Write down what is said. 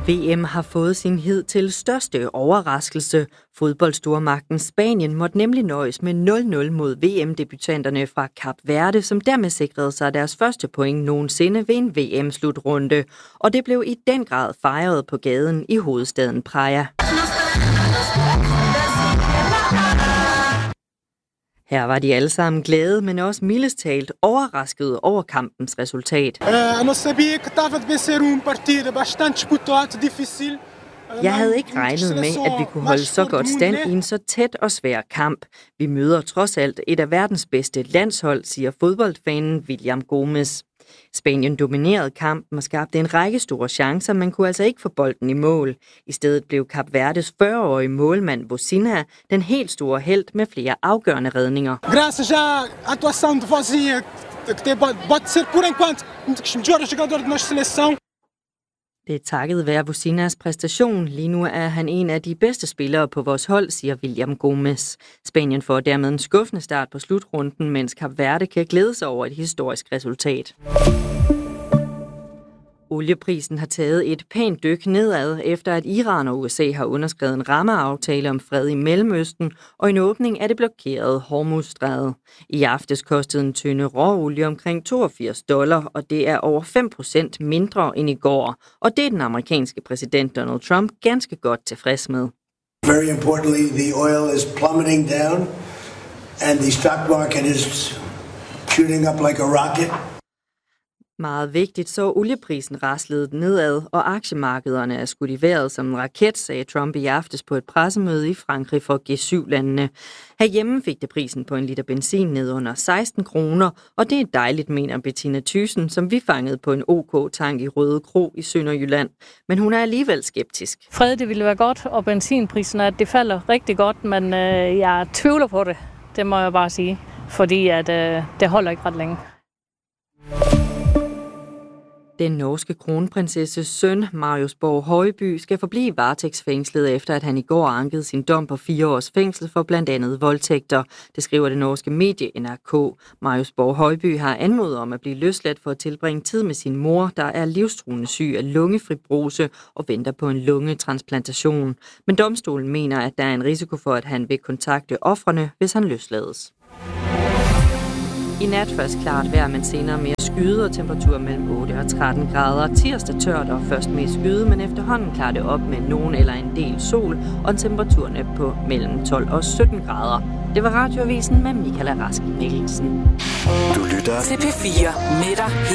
VM har fået sin hidtil største overraskelse. Fodboldstormagten Spanien måtte nemlig nøjes med 0-0 mod VM-debutanterne fra Kap Verde, som dermed sikrede sig deres første point nogensinde ved en VM-slutrunde. Og det blev i den grad fejret på gaden i hovedstaden Praia. Her var de alle sammen glade, men også mildest talt overraskede over kampens resultat. Jeg havde ikke regnet med, at vi kunne holde så godt stand i en så tæt og svær kamp. Vi møder trods alt et af verdens bedste landshold, siger fodboldfanen William Gomez. Spanien dominerede kampen og skabte en række store chancer, men kunne altså ikke få bolden i mål. I stedet blev Kap Verdes 40-årige målmand Bocina den helt store helt med flere afgørende redninger. Det er takket være Bocinas præstation. Lige nu er han en af de bedste spillere på vores hold, siger William Gomez. Spanien får dermed en skuffende start på slutrunden, mens Kap Verde kan glæde sig over et historisk resultat. Olieprisen har taget et pænt dyk nedad, efter at Iran og USA har underskrevet en rammeaftale om fred i Mellemøsten og en åbning af det blokerede Hormuzstrædet. I aftes kostede en tønde råolie omkring $82, og det er over 5% mindre end i går. Og det er den amerikanske præsident Donald Trump ganske godt tilfreds med. Very importantly, the oil is plummeting down, and the stock market is shooting up like a rocket. Meget vigtigt, så olieprisen raslede nedad, og aktiemarkederne er skudt i vejret som en raket, sagde Trump i aftes på et pressemøde i Frankrig for G7-landene. Herhjemme fik det prisen på en liter benzin ned under 16 kroner, og det er dejligt, mener Bettina Thyssen, som vi fangede på en OK-tank i Røde Kro i Sønderjylland. Men hun er alligevel skeptisk. Fred, det ville være godt, og benzinprisen, at det falder rigtig godt, men jeg tvivler på det. Det må jeg bare sige, fordi at, det holder ikke ret længe. Den norske kronprinsesses søn, Marius Borg Højby, skal forblive varetægtsfængslet efter, at han i går ankede sin dom på 4 års fængsel for blandt andet voldtægter. Det skriver det norske medie NRK. Marius Borg Højby har anmodet om at blive løsladt for at tilbringe tid med sin mor, der er livstruende syg af lungefibrose og venter på en lungetransplantation. Men domstolen mener, at der er en risiko for, at han vil kontakte ofrene, hvis han løslades. I nat først klart vejr, men senere mere skyde og temperatur mellem 8 og 13 grader. Tirsdag tørt og først mere skyde, men efterhånden klarer det op med nogen eller en del sol og temperaturerne på mellem 12 og 17 grader. Det var Radioavisen med Michael Rask Mikkelsen. Du lytter til P4 med dig